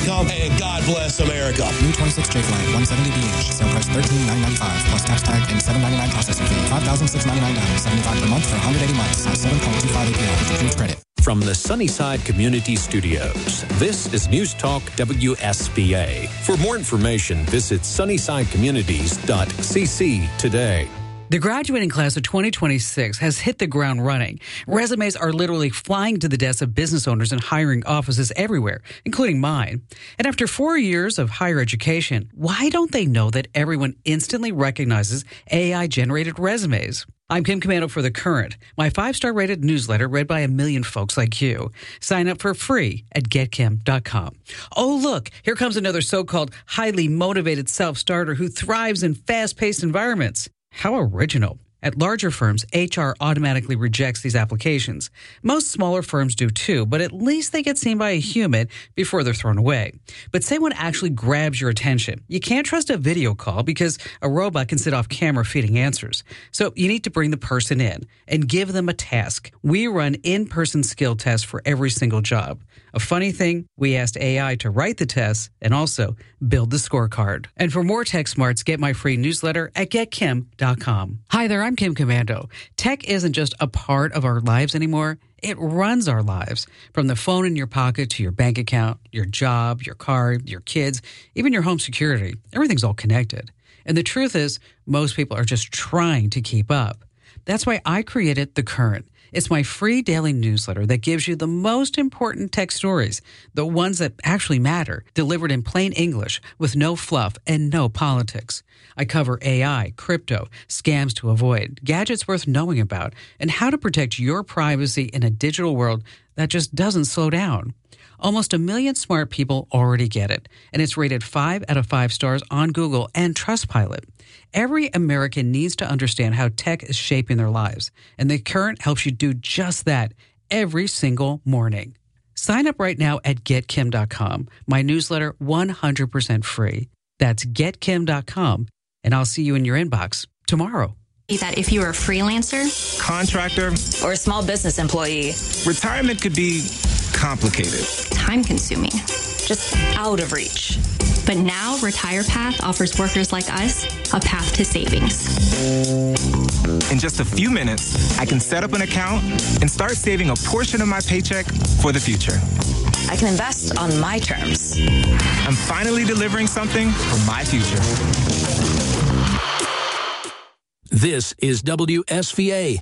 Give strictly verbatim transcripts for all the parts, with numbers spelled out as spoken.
com, and God bless America. New twenty-six J Flight, one seventy B H. Sale price thirteen thousand nine hundred ninety-five dollars plus tax tag and seven hundred ninety-nine dollars processing fee. five thousand six hundred ninety-nine dollars, seventy-five dollars per month for one hundred eighty months. seven point two five A P R with approved credit. From the Sunnyside Community Studios, this is News Talk W S B A. For more information, visit sunnyside communities dot c c today. The graduating class of twenty twenty-six has hit the ground running. Resumes are literally flying to the desks of business owners and hiring offices everywhere, including mine. And after four years of higher education, why don't they know that everyone instantly recognizes A I-generated resumes? I'm Kim Commando for The Current, my five-star rated newsletter read by a million folks like you. Sign up for free at get kim dot com. Oh, look, here comes another so-called highly motivated self-starter who thrives in fast-paced environments. How original. At larger firms, H R automatically rejects these applications. Most smaller firms do too, but at least they get seen by a human before they're thrown away. But say one actually grabs your attention. You can't trust a video call because a robot can sit off camera feeding answers. So you need to bring the person in and give them a task. We run in-person skill tests for every single job. A funny thing, we asked A I to write the tests and also build the scorecard. And for more tech smarts, get my free newsletter at get kim dot com. Hi there, I'm Kim Commando. Tech isn't just a part of our lives anymore. It runs our lives. From the phone in your pocket to your bank account, your job, your car, your kids, even your home security. Everything's all connected. And the truth is, most people are just trying to keep up. That's why I created The Current. It's my free daily newsletter that gives you the most important tech stories, the ones that actually matter, delivered in plain English with no fluff and no politics. I cover A I, crypto, scams to avoid, gadgets worth knowing about, and how to protect your privacy in a digital world that just doesn't slow down. Almost a million smart people already get it, and it's rated five out of five stars on Google and Trustpilot. Every American needs to understand how tech is shaping their lives, and The Current helps you do just that every single morning. Sign up right now at get kim dot com. My newsletter, one hundred percent free. That's get kim dot com, and I'll see you in your inbox tomorrow. That if you were a freelancer, contractor, or a small business employee, retirement could be complicated, time-consuming, just out of reach. But now RetirePath offers workers like us a path to savings. In just a few minutes, I can set up an account and start saving a portion of my paycheck for the future. I can invest on my terms. I'm finally delivering something for my future. This is W S V A.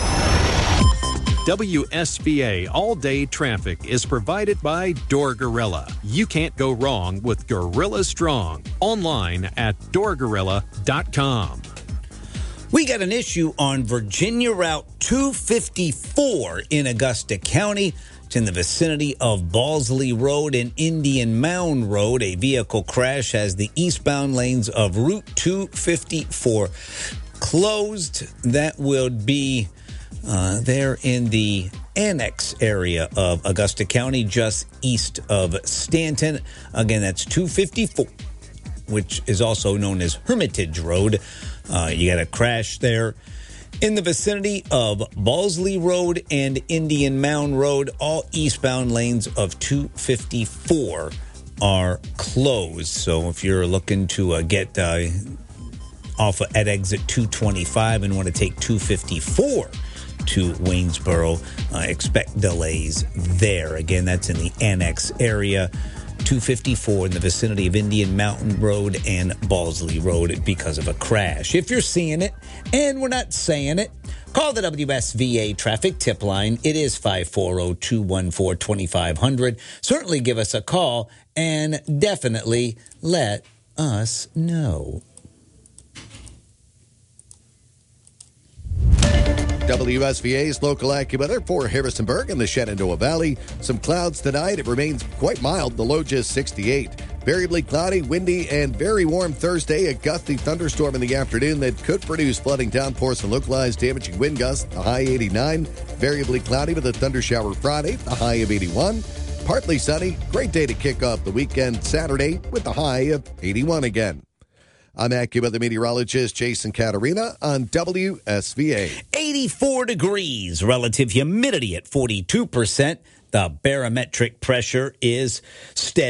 W S V A All-Day Traffic is provided by Door Gorilla. You can't go wrong with Gorilla Strong. Online at door gorilla dot com. We got an issue on Virginia Route two fifty-four in Augusta County. It's in the vicinity of Balsley Road and Indian Mound Road. A vehicle crash has the eastbound lanes of Route two fifty-four closed. That would be uh, there in the annex area of Augusta County, just east of Stanton. Again, that's two fifty-four, which is also known as Hermitage Road. Uh, you got a crash there in the vicinity of Balsley Road and Indian Mound Road. All eastbound lanes of two fifty-four are closed. So if you're looking to uh, get uh, off of, at exit two twenty-five and want to take two fifty-four to Waynesboro, uh, expect delays there. Again, that's in the annex area. two fifty-four in the vicinity of Indian Mountain Road and Balsley Road because of a crash. If you're seeing it and we're not saying it, call the W S V A traffic tip line. It is five four zero, two one four, two five zero zero. Certainly give us a call and definitely let us know. W S V A's local AccuWeather for Harrisonburg and the Shenandoah Valley. Some clouds tonight. It remains quite mild. The low just sixty-eight. Variably cloudy, windy, and very warm Thursday. A gusty thunderstorm in the afternoon that could produce flooding downpours and localized damaging wind gusts. The high eighty-nine. Variably cloudy with a thunder shower Friday. The high of eighty-one. Partly sunny. Great day to kick off the weekend Saturday with the high of eighty-one again. I'm AccuWeather meteorologist Jason Caterina on W S V A. eighty-four degrees, relative humidity at forty-two percent. The barometric pressure is steady.